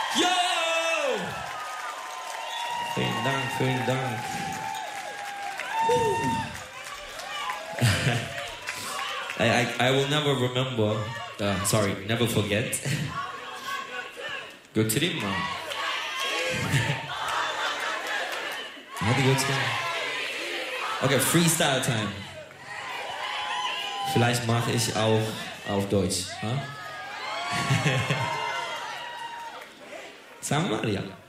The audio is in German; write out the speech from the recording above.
Yo! Vielen Dank, vielen Dank. I will never remember, never forget. Go to the mom. Okay, Freestyle Time. Vielleicht mache ich auch auf Deutsch. Huh? Sagen wir mal, ja.